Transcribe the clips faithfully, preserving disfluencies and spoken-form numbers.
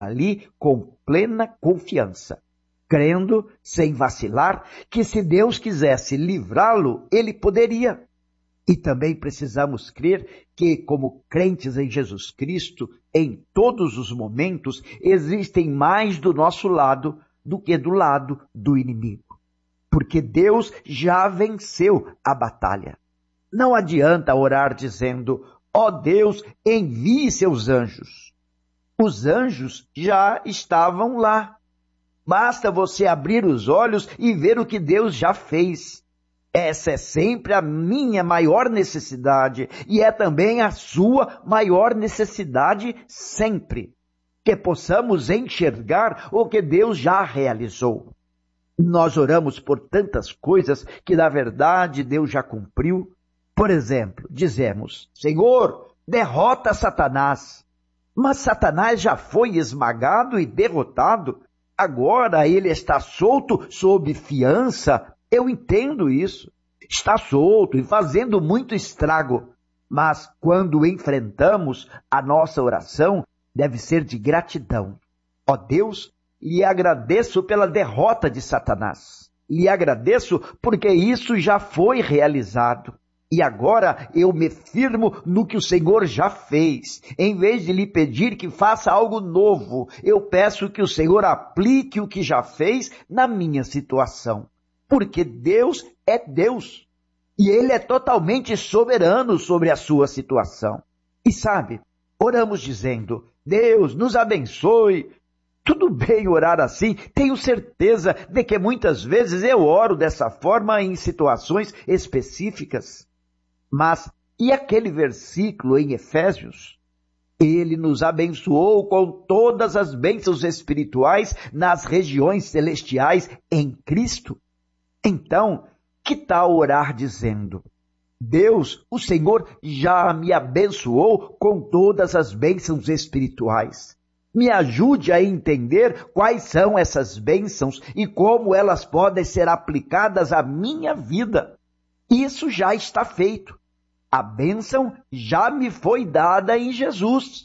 ali com plena confiança, crendo, sem vacilar, que se Deus quisesse livrá-lo, ele poderia. E também precisamos crer que, como crentes em Jesus Cristo, em todos os momentos, existem mais do nosso lado do que do lado do inimigo. Porque Deus já venceu a batalha. Não adianta orar dizendo, ó Deus, envie seus anjos. Os anjos já estavam lá. Basta você abrir os olhos e ver o que Deus já fez. Essa é sempre a minha maior necessidade e é também a sua maior necessidade sempre. Que possamos enxergar o que Deus já realizou. Nós oramos por tantas coisas que na verdade Deus já cumpriu. Por exemplo, dizemos, Senhor, derrota Satanás. Mas Satanás já foi esmagado e derrotado. Agora ele está solto sob fiança. Eu entendo isso. Está solto e fazendo muito estrago. Mas quando enfrentamos, a nossa oração deve ser de gratidão. Ó Deus, lhe agradeço pela derrota de Satanás. Lhe agradeço porque isso já foi realizado. E agora eu me firmo no que o Senhor já fez. Em vez de lhe pedir que faça algo novo, eu peço que o Senhor aplique o que já fez na minha situação. Porque Deus é Deus. E Ele é totalmente soberano sobre a sua situação. E sabe, oramos dizendo, Deus nos abençoe. Tudo bem orar assim, tenho certeza de que muitas vezes eu oro dessa forma em situações específicas. Mas, e aquele versículo em Efésios? Ele nos abençoou com todas as bênçãos espirituais nas regiões celestiais em Cristo. Então, que tal orar dizendo, Deus, o Senhor já me abençoou com todas as bênçãos espirituais. Me ajude a entender quais são essas bênçãos e como elas podem ser aplicadas à minha vida. Isso já está feito. A bênção já me foi dada em Jesus.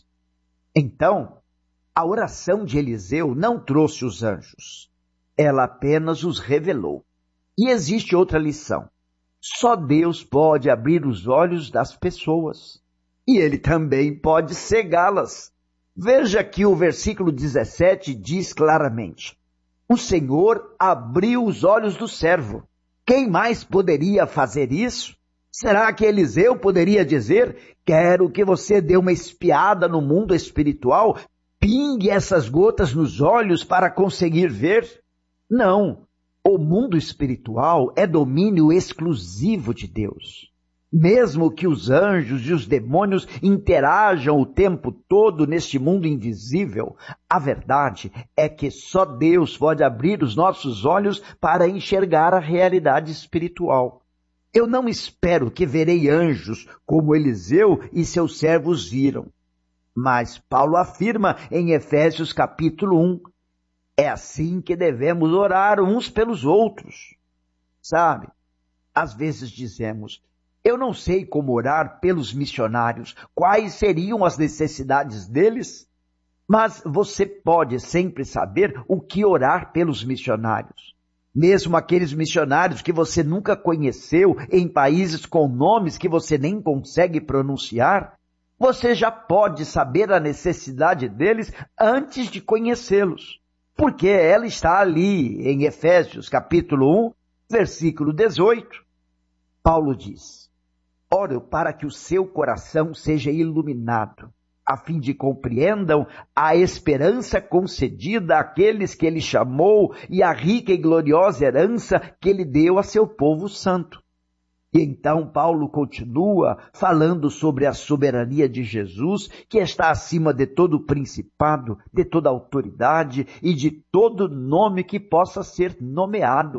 Então, a oração de Eliseu não trouxe os anjos. Ela apenas os revelou. E existe outra lição. Só Deus pode abrir os olhos das pessoas. E Ele também pode cegá-las. Veja que o versículo dezessete diz claramente, o Senhor abriu os olhos do servo. Quem mais poderia fazer isso? Será que Eliseu poderia dizer, quero que você dê uma espiada no mundo espiritual, pingue essas gotas nos olhos para conseguir ver? Não, o mundo espiritual é domínio exclusivo de Deus. Mesmo que os anjos e os demônios interajam o tempo todo neste mundo invisível, a verdade é que só Deus pode abrir os nossos olhos para enxergar a realidade espiritual. Eu não espero que verei anjos como Eliseu e seus servos viram. Mas Paulo afirma em Efésios capítulo um, é assim que devemos orar uns pelos outros. Sabe, às vezes dizemos, eu não sei como orar pelos missionários, quais seriam as necessidades deles? Mas você pode sempre saber o que orar pelos missionários. Mesmo aqueles missionários que você nunca conheceu em países com nomes que você nem consegue pronunciar, você já pode saber a necessidade deles antes de conhecê-los. Porque ela está ali em Efésios capítulo um, versículo dezoito. Paulo diz, oro para que o seu coração seja iluminado, a fim de compreendam a esperança concedida àqueles que ele chamou e a rica e gloriosa herança que ele deu a seu povo santo. E então Paulo continua falando sobre a soberania de Jesus, que está acima de todo principado, de toda autoridade e de todo nome que possa ser nomeado.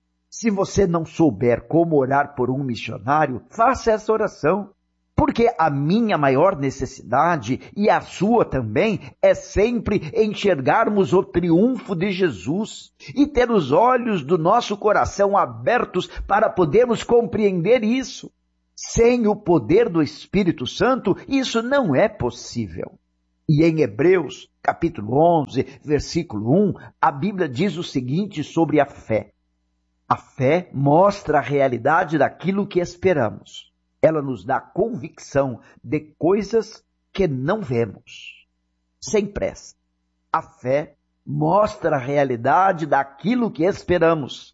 Se você não souber como orar por um missionário, faça essa oração. Porque a minha maior necessidade, e a sua também, é sempre enxergarmos o triunfo de Jesus e ter os olhos do nosso coração abertos para podermos compreender isso. Sem o poder do Espírito Santo, isso não é possível. E em Hebreus, capítulo onze, versículo um, a Bíblia diz o seguinte sobre a fé. A fé mostra a realidade daquilo que esperamos. Ela nos dá convicção de coisas que não vemos. Sem pressa. A fé mostra a realidade daquilo que esperamos.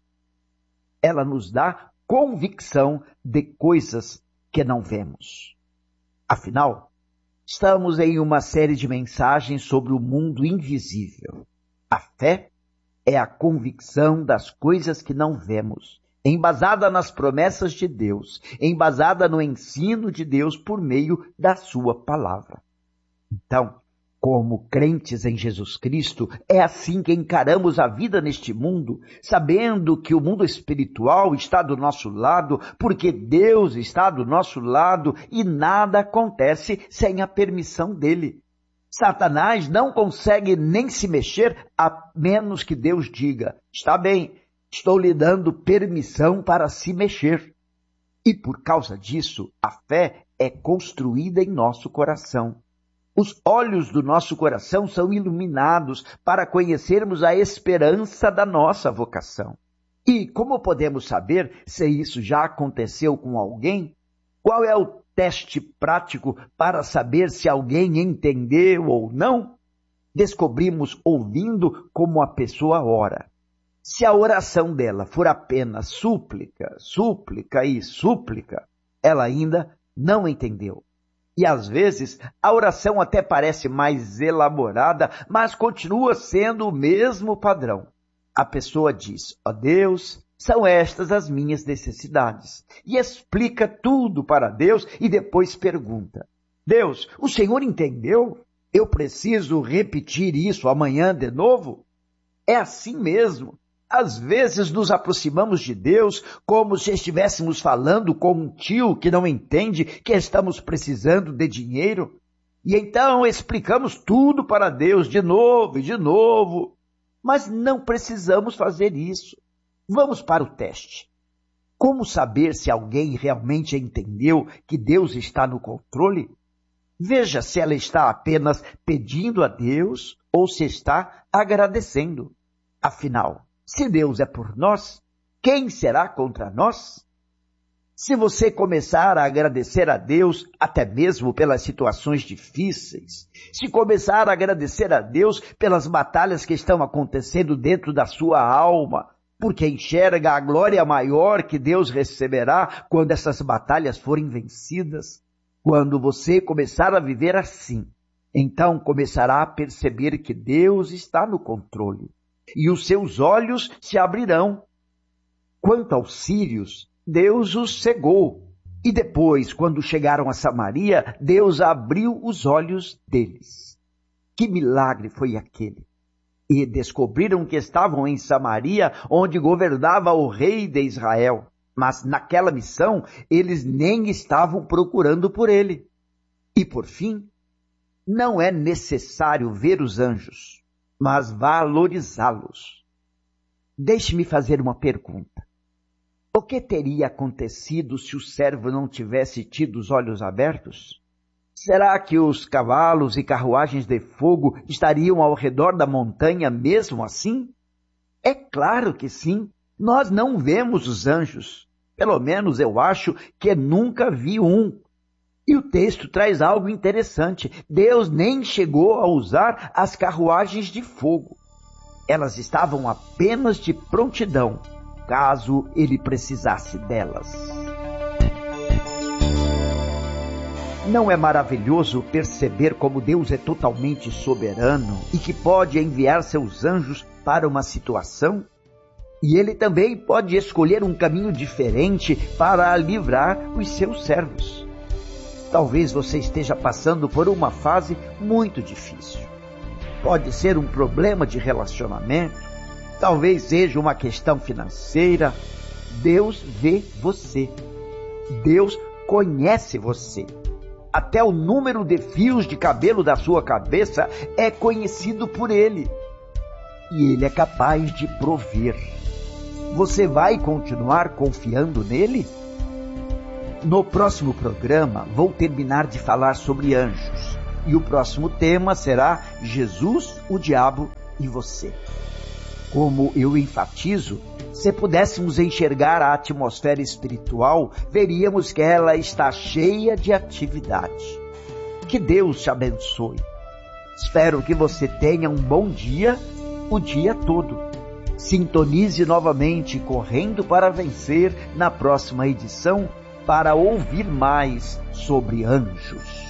Ela nos dá convicção de coisas que não vemos. Afinal, estamos em uma série de mensagens sobre o mundo invisível. A fé é a convicção das coisas que não vemos, embasada nas promessas de Deus, embasada no ensino de Deus por meio da sua palavra. Então, como crentes em Jesus Cristo, é assim que encaramos a vida neste mundo, sabendo que o mundo espiritual está do nosso lado, porque Deus está do nosso lado e nada acontece sem a permissão dele. Satanás não consegue nem se mexer a menos que Deus diga, está bem, estou lhe dando permissão para se mexer. E por causa disso, a fé é construída em nosso coração. Os olhos do nosso coração são iluminados para conhecermos a esperança da nossa vocação. E como podemos saber se isso já aconteceu com alguém? Qual é o teste prático para saber se alguém entendeu ou não? Descobrimos ouvindo como a pessoa ora. Se a oração dela for apenas súplica, súplica e súplica, ela ainda não entendeu. E às vezes a oração até parece mais elaborada, mas continua sendo o mesmo padrão. A pessoa diz, ó Deus, são estas as minhas necessidades. E explica tudo para Deus e depois pergunta, Deus, o Senhor entendeu? Eu preciso repetir isso amanhã de novo? É assim mesmo. Às vezes nos aproximamos de Deus como se estivéssemos falando com um tio que não entende que estamos precisando de dinheiro. E então explicamos tudo para Deus de novo e de novo. Mas não precisamos fazer isso. Vamos para o teste. Como saber se alguém realmente entendeu que Deus está no controle? Veja se ela está apenas pedindo a Deus ou se está agradecendo. Afinal, se Deus é por nós, quem será contra nós? Se você começar a agradecer a Deus, até mesmo pelas situações difíceis, se começar a agradecer a Deus pelas batalhas que estão acontecendo dentro da sua alma, porque enxerga a glória maior que Deus receberá quando essas batalhas forem vencidas, quando você começar a viver assim, então começará a perceber que Deus está no controle. E os seus olhos se abrirão. Quanto aos sírios, Deus os cegou. E depois, quando chegaram a Samaria, Deus abriu os olhos deles. Que milagre foi aquele! E descobriram que estavam em Samaria, onde governava o rei de Israel. Mas naquela missão, eles nem estavam procurando por ele. E por fim, não é necessário ver os anjos, mas valorizá-los. Deixe-me fazer uma pergunta. O que teria acontecido se o servo não tivesse tido os olhos abertos? Será que os cavalos e carruagens de fogo estariam ao redor da montanha mesmo assim? É claro que sim. Nós não vemos os anjos. Pelo menos eu acho que nunca vi um. E o texto traz algo interessante. Deus nem chegou a usar as carruagens de fogo. Elas estavam apenas de prontidão, caso ele precisasse delas. Não é maravilhoso perceber como Deus é totalmente soberano e que pode enviar seus anjos para uma situação? E ele também pode escolher um caminho diferente para livrar os seus servos. Talvez você esteja passando por uma fase muito difícil. Pode ser um problema de relacionamento, talvez seja uma questão financeira. Deus vê você. Deus conhece você. Até o número de fios de cabelo da sua cabeça é conhecido por Ele. E Ele é capaz de prover. Você vai continuar confiando nele? No próximo programa, vou terminar de falar sobre anjos. E o próximo tema será Jesus, o Diabo e Você. Como eu enfatizo, se pudéssemos enxergar a atmosfera espiritual, veríamos que ela está cheia de atividade. Que Deus te abençoe. Espero que você tenha um bom dia, o dia todo. Sintonize novamente Correndo para Vencer na próxima edição para ouvir mais sobre anjos.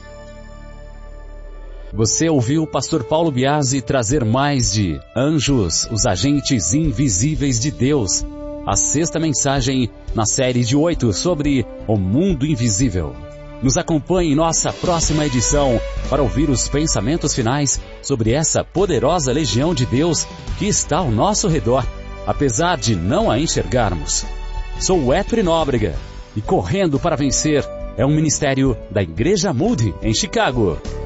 Você ouviu o pastor Paulo Biasi trazer mais de Anjos, os agentes invisíveis de Deus, a sexta mensagem na série de oito sobre o mundo invisível. Nos acompanhe em nossa próxima edição para ouvir os pensamentos finais sobre essa poderosa legião de Deus que está ao nosso redor, apesar de não a enxergarmos. Sou o Etri Nóbrega e Correndo para Vencer é um ministério da Igreja Moody em Chicago.